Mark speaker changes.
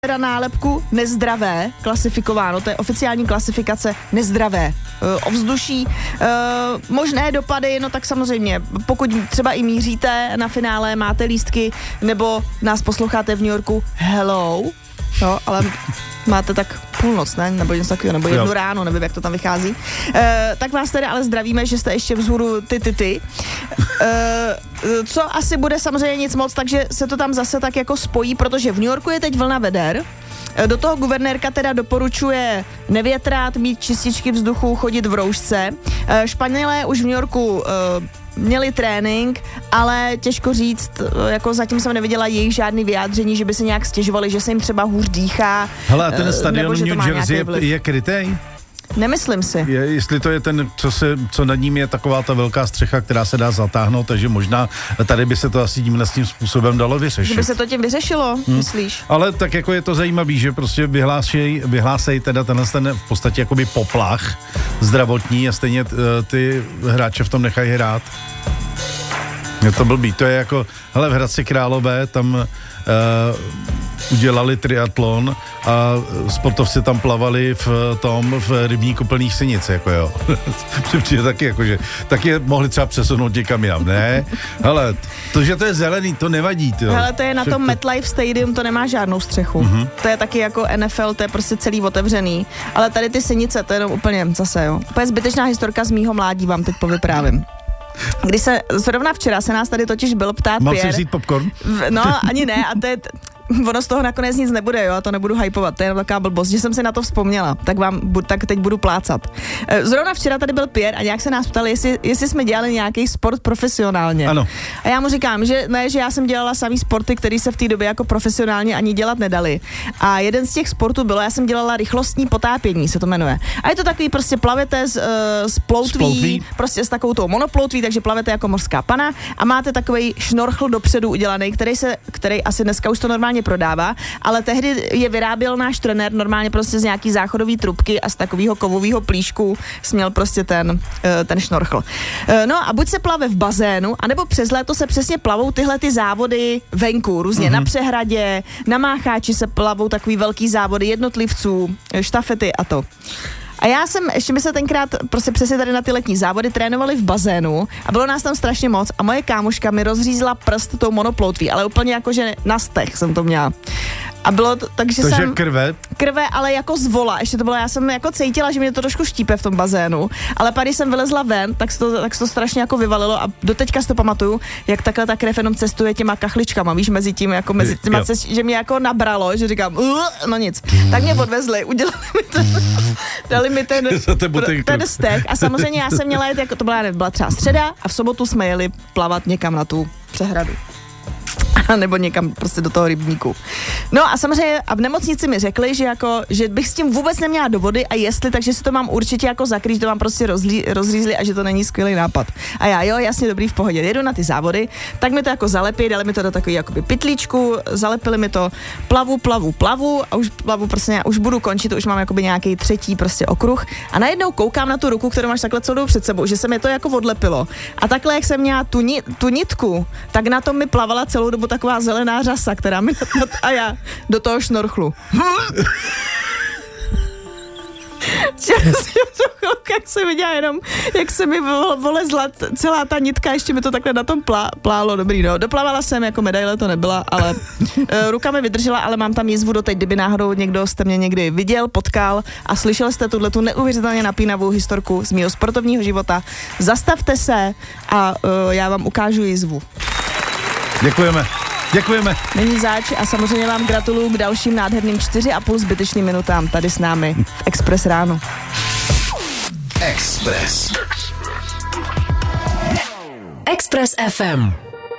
Speaker 1: teda nálepku nezdravé klasifikováno, to je oficiální klasifikace nezdravé ovzduší. Možné dopady, no tak samozřejmě, pokud třeba i míříte na finále, máte lístky, nebo nás posloucháte v New Yorku, hello, no, ale máte tak půlnoc, ne? Nebo něco takového, nebo 1 ráno, nevím, jak to tam vychází. Tak vás tedy ale zdravíme, že jste ještě vzhůru ty. Co asi bude samozřejmě nic moc, takže se to tam zase tak jako spojí, protože v New Yorku je teď vlna veder. Do toho guvernérka teda doporučuje nevětrát, mít čističky vzduchu, chodit v roušce. Španělé už v New Yorku měli trénink, ale těžko říct, jako zatím jsem neviděla jejich žádný vyjádření, že by se nějak stěžovali, že se jim třeba hůř dýchá.
Speaker 2: Hele, a ten stadion New Jersey je krytej?
Speaker 1: Nemyslím si.
Speaker 2: Jestli to je ten, co nad ním je taková ta velká střecha, která se dá zatáhnout, takže možná tady by se to asi tímhle tím způsobem dalo vyřešit.
Speaker 1: Že by se to tím vyřešilo, myslíš?
Speaker 2: Ale tak jako je to zajímavý, že prostě vyhlásej teda ten v podstatě jakoby poplach zdravotní a stejně ty hráče v tom nechají hrát. Je to blbý, to je jako, hele, v Hradci Králové tam udělali triatlon a sportovci tam plavali v rybníku plných sinic, jako jo. Přijde taky, jakože, tak je mohli třeba přesunout někam jinam, ne? Hele, to, že to je zelený, to nevadí, jo.
Speaker 1: Hele, to je na tom MetLife Stadium, to nemá žádnou střechu. To je taky jako NFL, to je prostě celý otevřený. Ale tady ty sinice, to je jenom úplně zase, jo. Úplně zbytečná historka z mýho mládí vám teď povyprávím. Když se, zrovna včera se nás tady totiž byl ptát
Speaker 2: Mám
Speaker 1: Pierre.
Speaker 2: si vzít popcorn?
Speaker 1: No, ani ne, a to je... Ono z toho nakonec nic nebude, jo, a to nebudu hypovat, to je taková blbost, že jsem si na to vzpomněla, tak teď budu plácat. Zrovna včera tady byl Pierre a nějak se nás ptali, jestli jsme dělali nějaký sport profesionálně.
Speaker 2: Ano.
Speaker 1: A já mu říkám, že ne, že já jsem dělala samý sporty, které se v té době jako profesionálně ani dělat nedali. A jeden z těch sportů bylo, já jsem dělala rychlostní potápění, se to jmenuje. A je to takový, prostě plavete z ploutví, prostě s takovou tou monoploutví, takže plavete jako mořská pana a máte takovej šnorchl dopředu udělaný, který asi dneska už to normálně prodává, ale tehdy je vyráběl náš trenér normálně prostě z nějaký záchodový trubky a z takového kovového plíšku směl prostě ten šnorchl. No a buď se plave v bazénu, anebo přes léto se přesně plavou tyhle ty závody venku, různě na přehradě, na Mácháči se plavou takový velký závody jednotlivců, štafety a to. A ještě my se tenkrát prostě přesně tady na ty letní závody trénovali v bazénu a bylo nás tam strašně moc a moje kámoška mi rozřízla prst tou monoploutví, ale úplně jakože na stech jsem to měla. A bylo to, takže jsem... Krve, ale jako z vola. Ještě to bylo, já jsem jako cítila, že mě to trošku štípe v tom bazénu, ale pak když jsem vylezla ven, tak se to strašně jako vyvalilo a doteďka si to pamatuju, jak takhle ta krev jenom cestuje těma kachličkama, víš, mezi těma že mě jako nabralo, že říkám, no nic. Tak mě odvezli, udělali mi to, dali mi ten stech a samozřejmě já jsem měla jet, jako to byla třeba středa a v sobotu jsme jeli plavat někam na tu přehradu. Nebo někam prostě do toho rybníku. No a samozřejmě a v nemocnici mi řekli, že bych s tím vůbec neměla do vody a jestli, takže si to mám určitě jako zakrýt, to mám prostě rozřízli a že to není skvělý nápad. A já, jo, jasně, dobrý, v pohodě, jedu na ty závody, tak mi to jako zalepí, dali mi to do takový jakoby pytlíčku, zalepili mi to, plavu a už plavu prostě, už budu končit, už mám jakoby nějaký třetí prostě okruh a najednou koukám na tu ruku, kterou máš takhle celou před sebou, že se mi to jako odlepilo. A takhle, jak jsem měla tu nitku, tak na tom mi plavala celou dobu taková zelená řasa, která mi a já do toho šnorchlu. Jak jsem viděla jenom, jak se mi volezla celá ta nitka, ještě mi to takhle na tom plálo, dobrý, no. Doplavala jsem, jako medaile to nebyla, ale ruka mi vydržela, ale mám tam jizvu doteď, kdyby náhodou někdo jste mě někdy viděl, potkal a slyšel jste tuhletu neuvěřitelně napínavou historku z mého sportovního života. Zastavte se a já vám ukážu jizvu.
Speaker 2: Děkujeme.
Speaker 1: Není zač a samozřejmě vám gratuluju k dalším nádherným 4,5 zbytečným minutám tady s námi v Express ráno.
Speaker 3: Express FM.